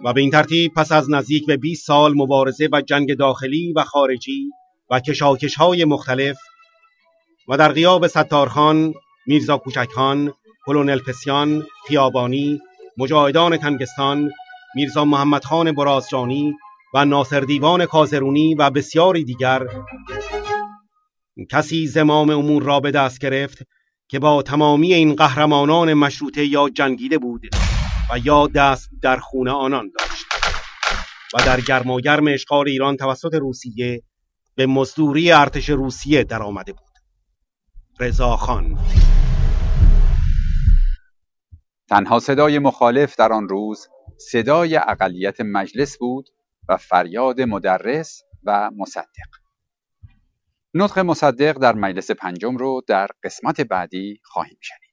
و به این ترتیب پس از نزدیک به 20 سال مبارزه و جنگ داخلی و خارجی و کشاکش‌های مختلف و در غیاب ستارخان، میرزا کوچکخان، کلونل پسیان، خیابانی، مجاهدان تنگستان، میرزا محمدخان برازجانی و ناصر دیوان کازرونی و بسیاری دیگر، کسی زمام امور را به دست گرفت که با تمامی این قهرمانان مشروطه یا جنگیده بود و یا دست در خون آنان داشت و در گرماگرم اشغال ایران توسط روسیه به مزدوری ارتش روسیه در آمده بود. رضاخان. تنها صدای مخالف در آن روز صدای اقلیت مجلس بود و فریاد مدرس و مصدق. نطق مصدق در مجلس پنجم رو در قسمت بعدی خواهیم شنید.